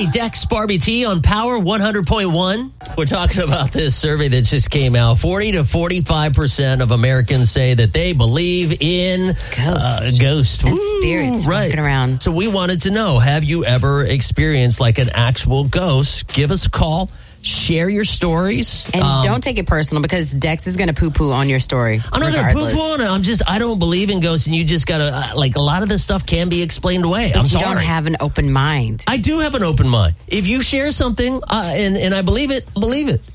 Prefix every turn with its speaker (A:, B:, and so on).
A: Hey, Dex, Barbie T on Power 100.1. We're talking about this survey that just came out. 40 to 45% of Americans say that they believe in ghosts.
B: And spirits walking around.
A: So we wanted to know, have you ever experienced like an actual ghost? Give us a call. Share your stories.
B: And don't take it personal because Dex is going to poo-poo on your story.
A: I'm not going to poo-poo on it. I don't believe in ghosts, and you just got to, like, a lot of this stuff can be explained away.
B: But you don't have an open mind.
A: I do have an open mind. If you share something and I believe it,